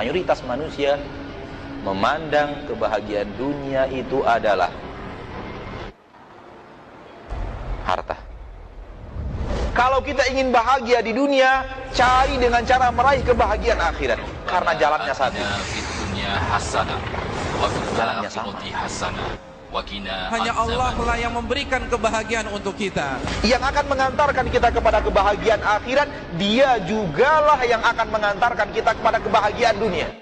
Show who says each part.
Speaker 1: mayoritas manusia memandang kebahagiaan dunia itu adalah harta. Kalau kita ingin bahagia di dunia, cari dengan cara meraih kebahagiaan akhirat. Karena jalannya satu. Jalannya sama.
Speaker 2: Hanya Allah lah yang memberikan kebahagiaan untuk kita.
Speaker 1: Yang akan mengantarkan kita kepada kebahagiaan akhirat, Dia jugalah yang akan mengantarkan kita kepada kebahagiaan dunia.